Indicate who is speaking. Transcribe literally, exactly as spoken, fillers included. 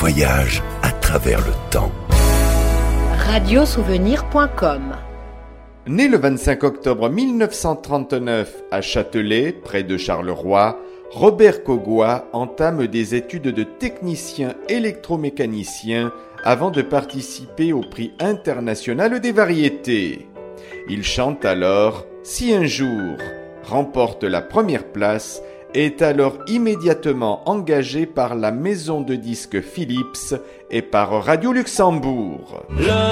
Speaker 1: voyage à travers le temps.
Speaker 2: radiosouvenir point com.
Speaker 3: Né le vingt-cinq octobre mille neuf cent trente-neuf à Châtelet, près de Charleroi, Robert Cogoi entame des études de technicien électromécanicien avant de participer au prix international des variétés. Il chante alors « Si un jour », remporte la première place et est alors immédiatement engagé par la maison de disques Philips et par Radio Luxembourg.